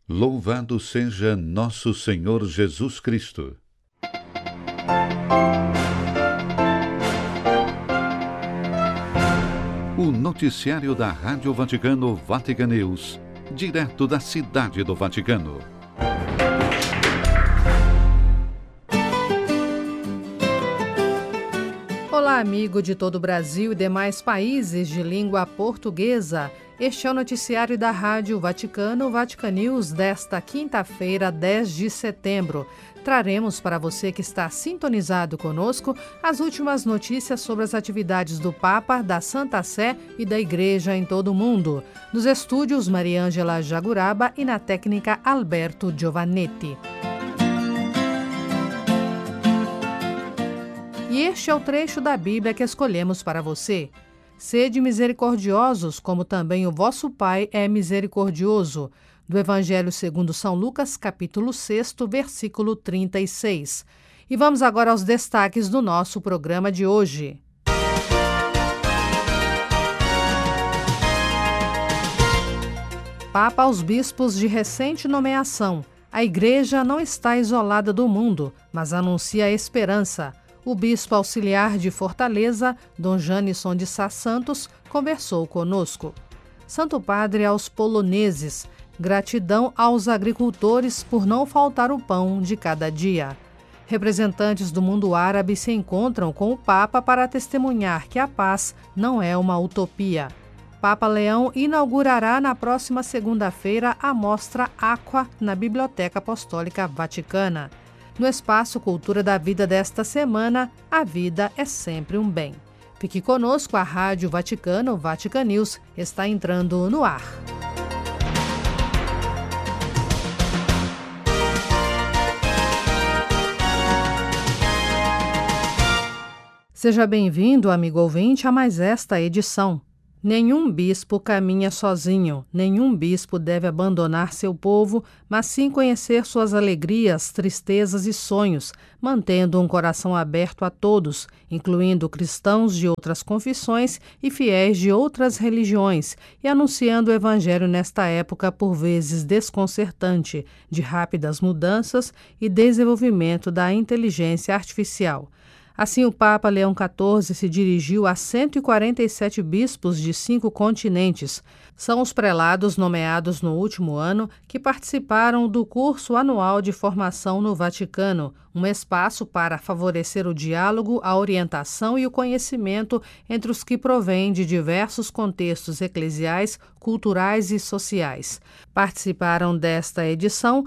Louvado seja nosso Senhor Jesus Cristo. O noticiário da Rádio Vaticano Vatican News, direto da Cidade do Vaticano. Olá, amigo de todo o Brasil e demais países de língua portuguesa. Este é o noticiário da Rádio Vaticano Vatican News desta quinta-feira, 10 de setembro. Traremos para você que está sintonizado conosco as últimas notícias sobre as atividades do Papa, da Santa Sé e da Igreja em todo o mundo. Nos estúdios, Mariângela Jaguraba e na técnica, Alberto Giovannetti. E este é o trecho da Bíblia que escolhemos para você. Sede misericordiosos, como também o vosso Pai é misericordioso. Do Evangelho segundo São Lucas, capítulo 6, versículo 36. E vamos agora aos destaques do nosso programa de hoje. Papa aos bispos de recente nomeação. A Igreja não está isolada do mundo, mas anuncia a esperança. O bispo auxiliar de Fortaleza, Dom Janisson de Sá Santos, conversou conosco. Santo Padre aos poloneses, gratidão aos agricultores por não faltar o pão de cada dia. Representantes do mundo árabe se encontram com o Papa para testemunhar que a paz não é uma utopia. Papa Leão inaugurará na próxima segunda-feira a mostra Aqua na Biblioteca Apostólica Vaticana. No Espaço Cultura da Vida desta semana, a vida é sempre um bem. Fique conosco, a Rádio Vaticano, Vatican News, está entrando no ar. Seja bem-vindo, amigo ouvinte, a mais esta edição. Nenhum bispo caminha sozinho, nenhum bispo deve abandonar seu povo, mas sim conhecer suas alegrias, tristezas e sonhos, mantendo um coração aberto a todos, incluindo cristãos de outras confissões e fiéis de outras religiões, e anunciando o Evangelho nesta época por vezes desconcertante, de rápidas mudanças e desenvolvimento da inteligência artificial. Assim, o Papa Leão XIV se dirigiu a 147 bispos de 5 continentes. São os prelados nomeados no último ano que participaram do curso anual de formação no Vaticano, um espaço para favorecer o diálogo, a orientação e o conhecimento entre os que provêm de diversos contextos eclesiais, culturais e sociais. Participaram desta edição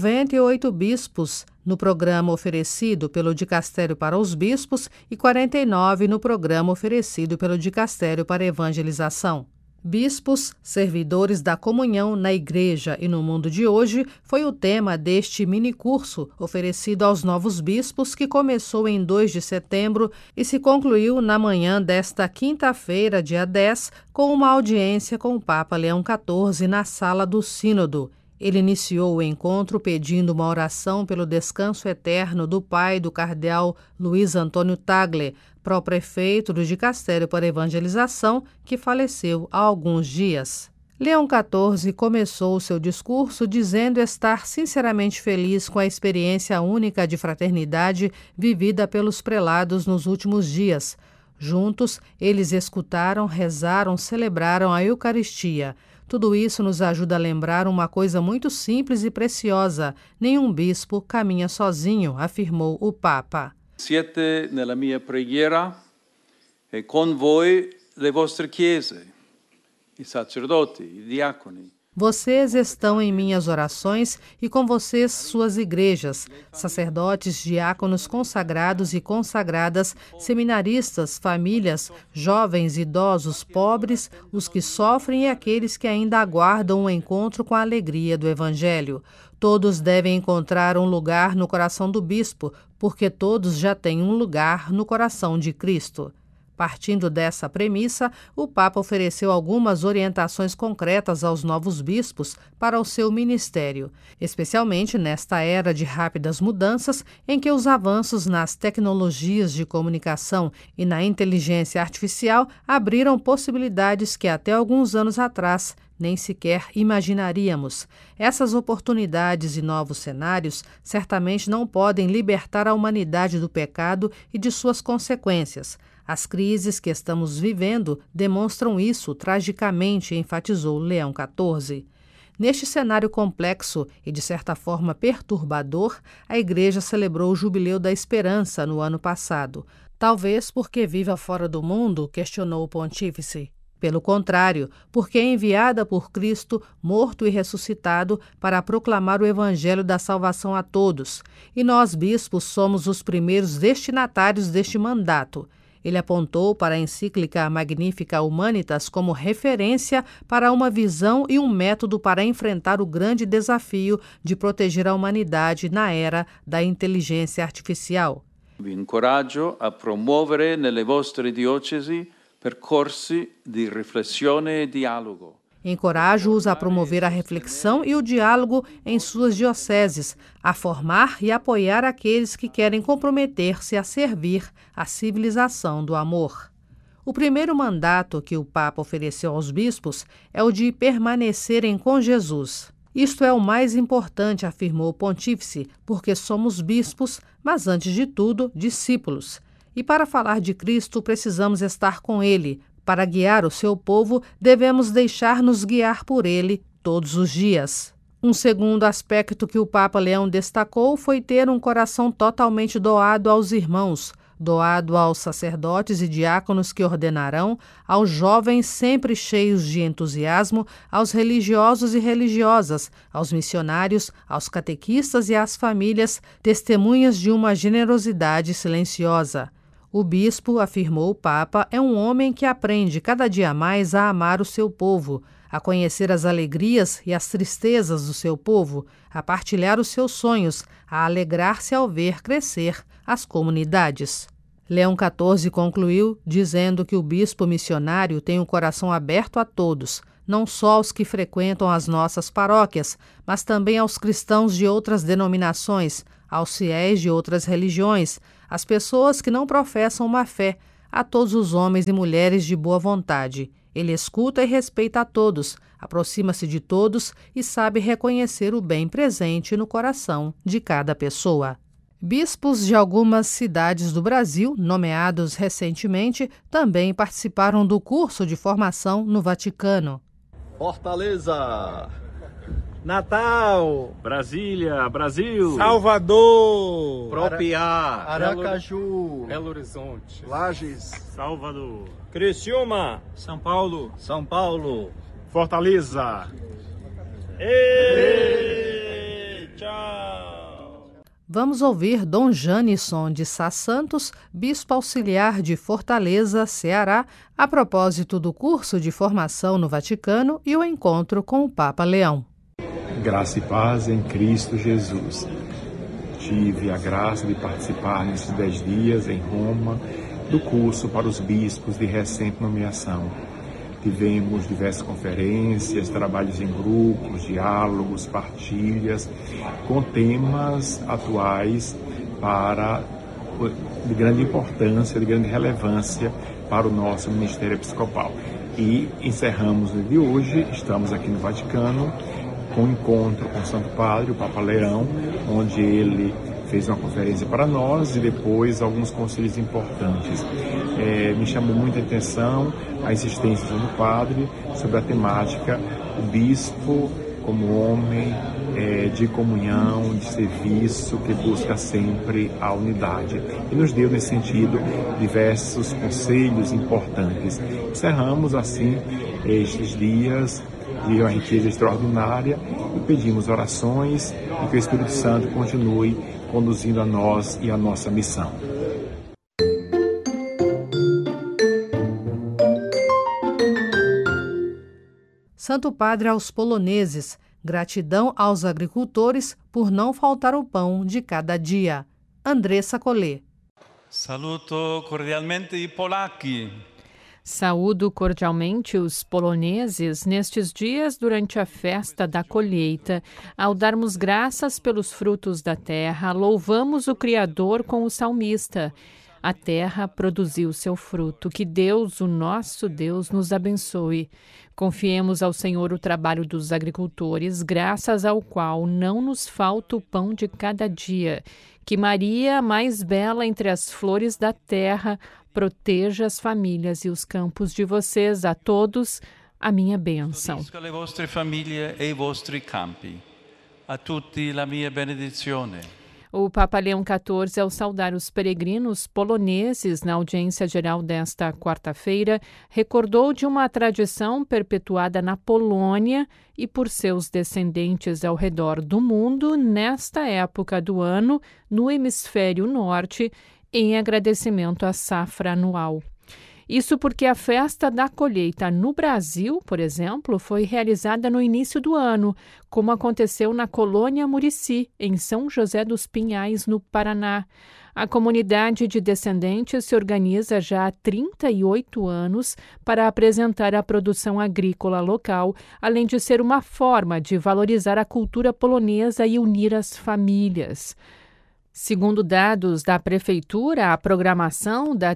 98 bispos, no programa oferecido pelo Dicastério para os Bispos e 49 no programa oferecido pelo Dicastério para Evangelização. Bispos, servidores da comunhão na Igreja e no mundo de hoje foi o tema deste minicurso oferecido aos novos bispos que começou em 2 de setembro e se concluiu na manhã desta quinta-feira, dia 10, com uma audiência com o Papa Leão XIV na Sala do Sínodo. Ele iniciou o encontro pedindo uma oração pelo descanso eterno do pai do cardeal Luiz Antônio Tagle, pró-prefeito do Dicastério para Evangelização, que faleceu há alguns dias. Leão XIV começou seu discurso dizendo estar sinceramente feliz com a experiência única de fraternidade vivida pelos prelados nos últimos dias. Juntos, eles escutaram, rezaram, celebraram a Eucaristia. Tudo isso nos ajuda a lembrar uma coisa muito simples e preciosa. Nenhum bispo caminha sozinho, afirmou o Papa. Siete nella mia preghiera e con voi le vostre chiese, i sacerdoti, i diaconi. Vocês estão em minhas orações e com vocês suas igrejas, sacerdotes, diáconos consagrados e consagradas, seminaristas, famílias, jovens, idosos, pobres, os que sofrem e aqueles que ainda aguardam o encontro com a alegria do Evangelho. Todos devem encontrar um lugar no coração do bispo, porque todos já têm um lugar no coração de Cristo. Partindo dessa premissa, o Papa ofereceu algumas orientações concretas aos novos bispos para o seu ministério, especialmente nesta era de rápidas mudanças em que os avanços nas tecnologias de comunicação e na inteligência artificial abriram possibilidades que até alguns anos atrás nem sequer imaginaríamos. Essas oportunidades e novos cenários certamente não podem libertar a humanidade do pecado e de suas consequências. As crises que estamos vivendo demonstram isso tragicamente, enfatizou Leão XIV. Neste cenário complexo e, de certa forma, perturbador, a Igreja celebrou o Jubileu da Esperança no ano passado. Talvez porque viva fora do mundo, questionou o pontífice. Pelo contrário, porque é enviada por Cristo, morto e ressuscitado, para proclamar o Evangelho da salvação a todos. E nós, bispos, somos os primeiros destinatários deste mandato. Ele apontou para a encíclica Magnificat Humanitas como referência para uma visão e um método para enfrentar o grande desafio de proteger a humanidade na era da inteligência artificial. Vi incoraggio a promuovere nelle vostre diocesi percorsi di riflessione e dialogo. Encorajo-os a promover a reflexão e o diálogo em suas dioceses, a formar e apoiar aqueles que querem comprometer-se a servir a civilização do amor. O primeiro mandato que o Papa ofereceu aos bispos é o de permanecerem com Jesus. Isto é o mais importante, afirmou o pontífice, porque somos bispos, mas antes de tudo, discípulos. E para falar de Cristo, precisamos estar com Ele. Para guiar o seu povo, devemos deixar-nos guiar por ele todos os dias. Um segundo aspecto que o Papa Leão destacou foi ter um coração totalmente doado aos irmãos, doado aos sacerdotes e diáconos que ordenarão, aos jovens sempre cheios de entusiasmo, aos religiosos e religiosas, aos missionários, aos catequistas e às famílias, testemunhas de uma generosidade silenciosa. O bispo, afirmou o Papa, é um homem que aprende cada dia mais a amar o seu povo, a conhecer as alegrias e as tristezas do seu povo, a partilhar os seus sonhos, a alegrar-se ao ver crescer as comunidades. Leão XIV concluiu dizendo que o bispo missionário tem um coração aberto a todos, não só aos que frequentam as nossas paróquias, mas também aos cristãos de outras denominações, aos fiéis de outras religiões, às pessoas que não professam uma fé, a todos os homens e mulheres de boa vontade. Ele escuta e respeita a todos, aproxima-se de todos e sabe reconhecer o bem presente no coração de cada pessoa. Bispos de algumas cidades do Brasil, nomeados recentemente, também participaram do curso de formação no Vaticano. Fortaleza, Natal, Brasília, Brasil, Salvador, Propiá, Aracaju, Belo Horizonte, Lages, Salvador, Criciúma, São Paulo, Fortaleza. Tchau. Vamos ouvir Dom Janisson de Sá Santos, bispo auxiliar de Fortaleza, Ceará, a propósito do curso de formação no Vaticano e o encontro com o Papa Leão. Graça e paz em Cristo Jesus. Tive a graça de participar nesses 10 dias em Roma do curso para os bispos de recente nomeação. Tivemos diversas conferências, trabalhos em grupos, diálogos, partilhas, com temas atuais de grande importância, de grande relevância para o nosso Ministério Episcopal. E encerramos no dia de hoje, estamos aqui no Vaticano, com um encontro com o Santo Padre, o Papa Leão, onde ele fez uma conferência para nós e depois alguns conselhos importantes. Me chamou muita atenção a insistência do Santo Padre sobre a temática o bispo como homem de comunhão, de serviço, que busca sempre a unidade. E nos deu, nesse sentido, diversos conselhos importantes. Encerramos, assim, estes dias de uma riqueza extraordinária e pedimos orações e que o Espírito Santo continue conduzindo a nós e a nossa missão. Santo Padre aos poloneses, gratidão aos agricultores por não faltar o pão de cada dia. Andressa Collet. Saluto cordialmente i polacchi. Saúdo cordialmente os poloneses nestes dias durante a festa da colheita. Ao darmos graças pelos frutos da terra, louvamos o Criador com o salmista. A terra produziu seu fruto. Que Deus, o nosso Deus, nos abençoe. Confiemos ao Senhor o trabalho dos agricultores, graças ao qual não nos falta o pão de cada dia. Que Maria, a mais bela entre as flores da terra, proteja as famílias e os campos de vocês. A todos, a minha bênção. Le vostre famiglie e i vostri campi. A tutti la mia benedizione. O Papa Leão XIV, ao saudar os peregrinos poloneses na audiência geral desta quarta-feira, recordou de uma tradição perpetuada na Polônia e por seus descendentes ao redor do mundo nesta época do ano, no hemisfério norte, em agradecimento à safra anual. Isso porque a festa da colheita no Brasil, por exemplo, foi realizada no início do ano, como aconteceu na colônia Murici, em São José dos Pinhais, no Paraná. A comunidade de descendentes se organiza já há 38 anos para apresentar a produção agrícola local, além de ser uma forma de valorizar a cultura polonesa e unir as famílias. Segundo dados da Prefeitura, a programação da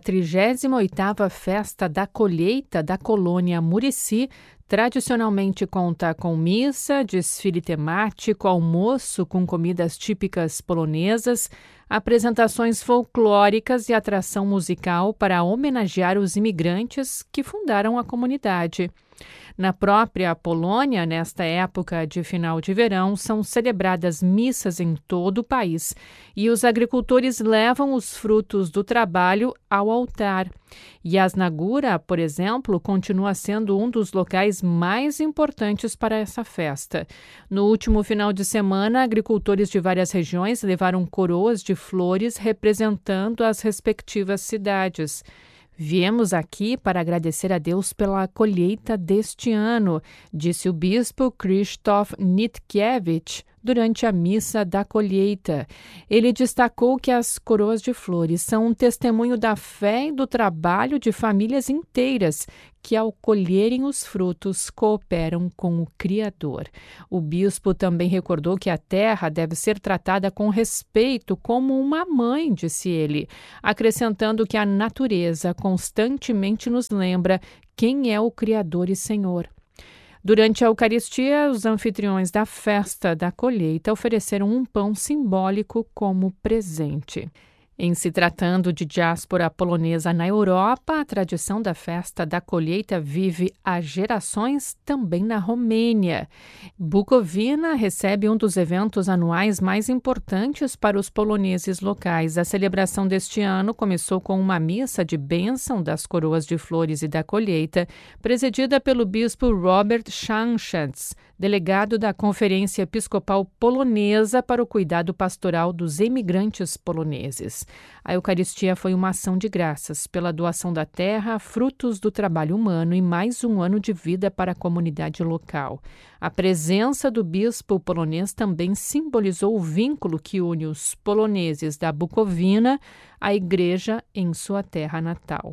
38ª Festa da Colheita da colônia Murici tradicionalmente conta com missa, desfile temático, almoço com comidas típicas polonesas, apresentações folclóricas e atração musical para homenagear os imigrantes que fundaram a comunidade. Na própria Polônia, nesta época de final de verão, são celebradas missas em todo o país e os agricultores levam os frutos do trabalho ao altar. Jasnagóra, por exemplo, continua sendo um dos locais mais importantes para essa festa. No último final de semana, agricultores de várias regiões levaram coroas de flores representando as respectivas cidades. Viemos aqui para agradecer a Deus pela colheita deste ano, disse o bispo Krzysztof Nitkiewicz durante a missa da colheita. Ele destacou que as coroas de flores são um testemunho da fé e do trabalho de famílias inteiras que, ao colherem os frutos, cooperam com o Criador. O bispo também recordou que a terra deve ser tratada com respeito como uma mãe, disse ele, acrescentando que a natureza constantemente nos lembra quem é o Criador e Senhor. Durante a Eucaristia, os anfitriões da festa da colheita ofereceram um pão simbólico como presente. Em se tratando de diáspora polonesa na Europa, a tradição da festa da colheita vive há gerações também na Romênia. Bukovina recebe um dos eventos anuais mais importantes para os poloneses locais. A celebração deste ano começou com uma missa de bênção das coroas de flores e da colheita, presidida pelo bispo Robert Szankowicz, delegado da Conferência Episcopal Polonesa para o Cuidado Pastoral dos Imigrantes Poloneses. A Eucaristia foi uma ação de graças pela doação da terra, frutos do trabalho humano e mais um ano de vida para a comunidade local. A presença do bispo polonês também simbolizou o vínculo que une os poloneses da Bucovina à igreja em sua terra natal.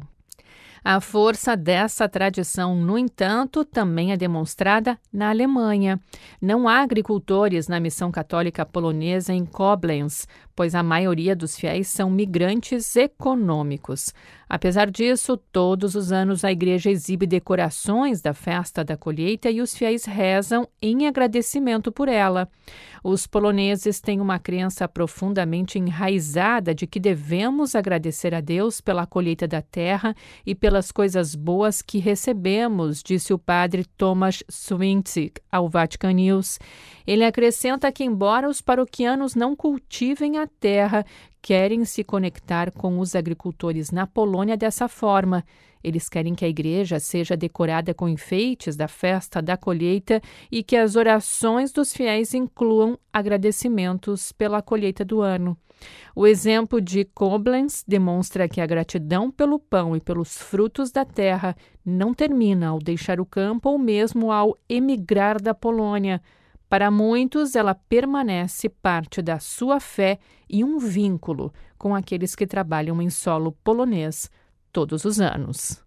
A força dessa tradição, no entanto, também é demonstrada na Alemanha. Não há agricultores na missão católica polonesa em Koblenz, pois a maioria dos fiéis são migrantes econômicos. Apesar disso, todos os anos a igreja exibe decorações da festa da colheita e os fiéis rezam em agradecimento por ela. Os poloneses têm uma crença profundamente enraizada de que devemos agradecer a Deus pela colheita da terra e pelas coisas boas que recebemos, disse o padre Tomasz Swinczyk ao Vatican News. Ele acrescenta que, embora os paroquianos não cultivem a terra, querem se conectar com os agricultores na Polônia dessa forma. Eles querem que a igreja seja decorada com enfeites da festa da colheita e que as orações dos fiéis incluam agradecimentos pela colheita do ano. O exemplo de Koblenz demonstra que a gratidão pelo pão e pelos frutos da terra não termina ao deixar o campo ou mesmo ao emigrar da Polônia. Para muitos, ela permanece parte da sua fé e um vínculo com aqueles que trabalham em solo polonês todos os anos.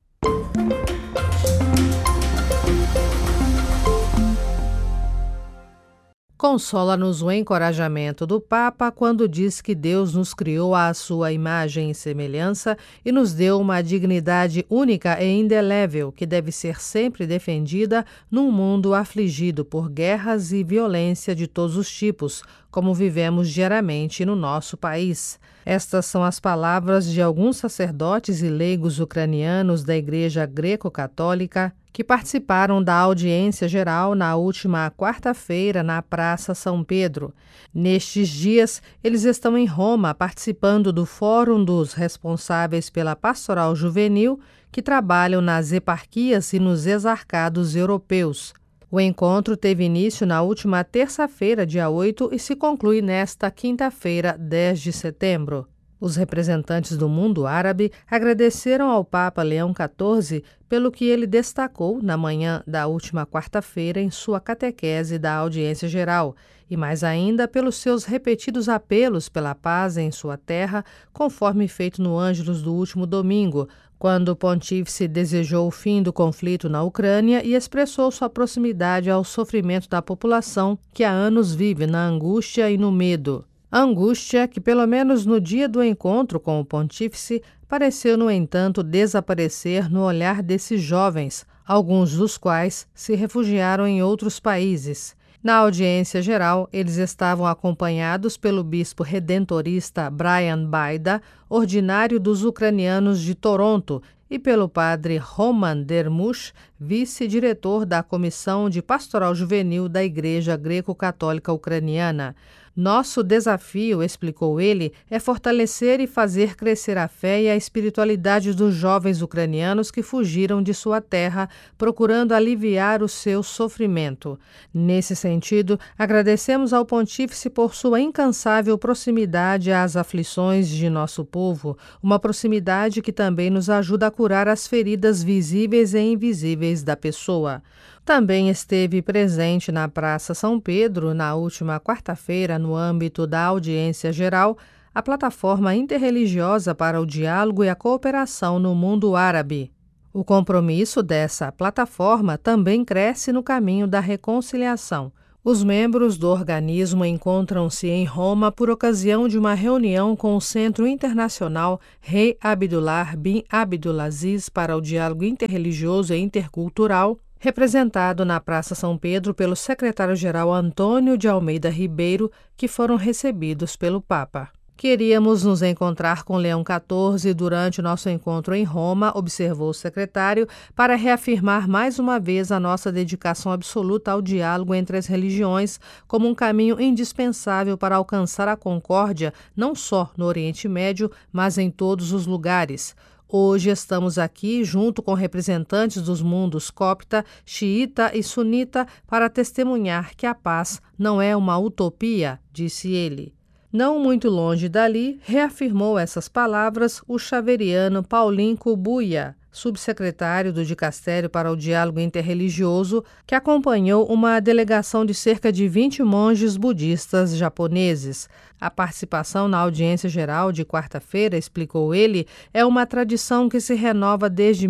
Consola-nos o encorajamento do Papa quando diz que Deus nos criou à sua imagem e semelhança e nos deu uma dignidade única e indelével que deve ser sempre defendida num mundo afligido por guerras e violência de todos os tipos, como vivemos diariamente no nosso país. Estas são as palavras de alguns sacerdotes e leigos ucranianos da Igreja Greco-Católica que participaram da audiência geral na última quarta-feira na Praça São Pedro. Nestes dias, eles estão em Roma participando do Fórum dos responsáveis pela pastoral juvenil que trabalham nas eparquias e nos exarcados europeus. O encontro teve início na última terça-feira, dia 8, e se conclui nesta quinta-feira, 10 de setembro. Os representantes do mundo árabe agradeceram ao Papa Leão XIV pelo que ele destacou na manhã da última quarta-feira em sua catequese da audiência geral, e mais ainda pelos seus repetidos apelos pela paz em sua terra, conforme feito no Ângelus do último domingo, quando o pontífice desejou o fim do conflito na Ucrânia e expressou sua proximidade ao sofrimento da população que há anos vive na angústia e no medo. A angústia que, pelo menos no dia do encontro com o pontífice, pareceu, no entanto, desaparecer no olhar desses jovens, alguns dos quais se refugiaram em outros países. Na audiência geral, eles estavam acompanhados pelo bispo redentorista Brian Baida, ordinário dos ucranianos de Toronto, e pelo padre Roman Dermush, vice-diretor da Comissão de Pastoral Juvenil da Igreja Greco-Católica Ucraniana. Nosso desafio, explicou ele, é fortalecer e fazer crescer a fé e a espiritualidade dos jovens ucranianos que fugiram de sua terra, procurando aliviar o seu sofrimento. Nesse sentido, agradecemos ao Pontífice por sua incansável proximidade às aflições de nosso povo, uma proximidade que também nos ajuda a curar as feridas visíveis e invisíveis da pessoa. Também esteve presente na Praça São Pedro, na última quarta-feira, no âmbito da audiência geral, a plataforma interreligiosa para o diálogo e a cooperação no mundo árabe. O compromisso dessa plataforma também cresce no caminho da reconciliação. Os membros do organismo encontram-se em Roma por ocasião de uma reunião com o Centro Internacional Rei Abdullah bin Abdulaziz para o Diálogo Interreligioso e Intercultural, representado na Praça São Pedro pelo secretário-geral Antônio de Almeida Ribeiro, que foram recebidos pelo Papa. Queríamos nos encontrar com Leão XIV durante nosso encontro em Roma, observou o secretário, para reafirmar mais uma vez a nossa dedicação absoluta ao diálogo entre as religiões como um caminho indispensável para alcançar a concórdia não só no Oriente Médio, mas em todos os lugares. Hoje estamos aqui, junto com representantes dos mundos copta, xiita e sunita, para testemunhar que a paz não é uma utopia, disse ele. Não muito longe dali, reafirmou essas palavras o xaveriano Paulinho Kubuya, subsecretário do Dicastério para o Diálogo Interreligioso, que acompanhou uma delegação de cerca de 20 monges budistas japoneses. A participação na audiência geral de quarta-feira, explicou ele, é uma tradição que se renova desde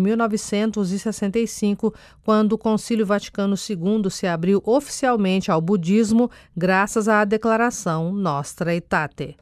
1965, quando o Concílio Vaticano II se abriu oficialmente ao budismo, graças à declaração Nostra Aetate.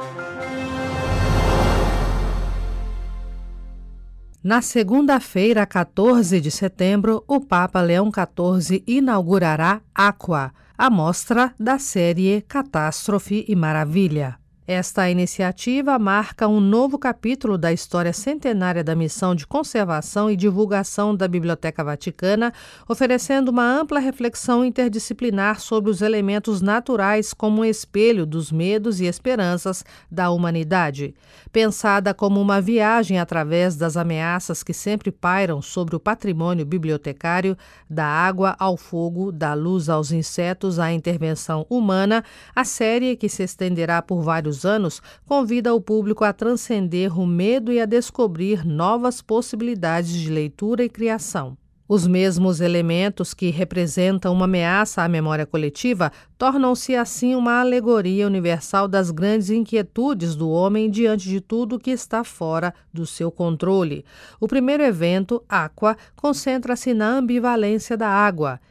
Na segunda-feira, 14 de setembro, o Papa Leão XIV inaugurará Aqua, a mostra da série Catástrofe e Maravilha. Esta iniciativa marca um novo capítulo da história centenária da missão de conservação e divulgação da Biblioteca Vaticana, oferecendo uma ampla reflexão interdisciplinar sobre os elementos naturais como um espelho dos medos e esperanças da humanidade. Pensada como uma viagem através das ameaças que sempre pairam sobre o patrimônio bibliotecário, da água ao fogo, da luz aos insetos à intervenção humana, a série, que se estenderá por vários anos, convida o público a transcender o medo e a descobrir novas possibilidades de leitura e criação. Os mesmos elementos que representam uma ameaça à memória coletiva tornam-se assim uma alegoria universal das grandes inquietudes do homem diante de tudo que está fora do seu controle. O primeiro evento, Aqua, concentra-se na ambivalência da água.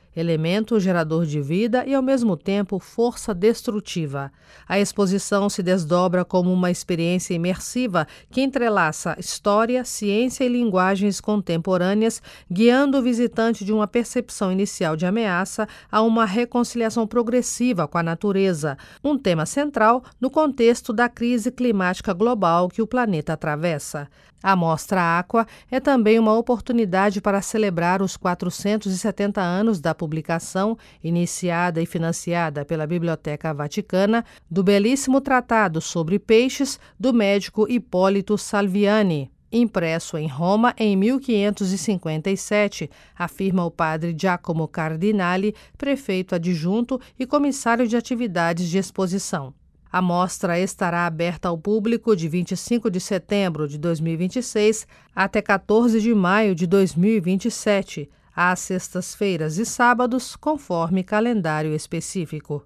elemento gerador de vida e, ao mesmo tempo, força destrutiva. A exposição se desdobra como uma experiência imersiva que entrelaça história, ciência e linguagens contemporâneas, guiando o visitante de uma percepção inicial de ameaça a uma reconciliação progressiva com a natureza, um tema central no contexto da crise climática global que o planeta atravessa. A Mostra Aqua é também uma oportunidade para celebrar os 470 anos da publicação, iniciada e financiada pela Biblioteca Vaticana, do belíssimo tratado sobre peixes do médico Hipólito Salviani, impresso em Roma em 1557, afirma o padre Giacomo Cardinali, prefeito adjunto e comissário de atividades de exposição. A mostra estará aberta ao público de 25 de setembro de 2026 até 14 de maio de 2027, às sextas-feiras e sábados, conforme calendário específico.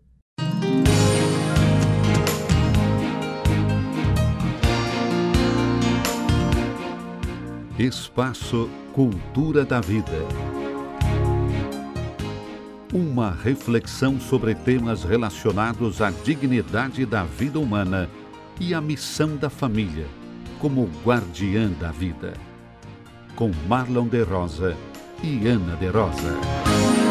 Espaço Cultura da Vida. Uma reflexão sobre temas relacionados à dignidade da vida humana e à missão da família como guardiã da vida. Com Marlon de Rosa e Ana de Rosa.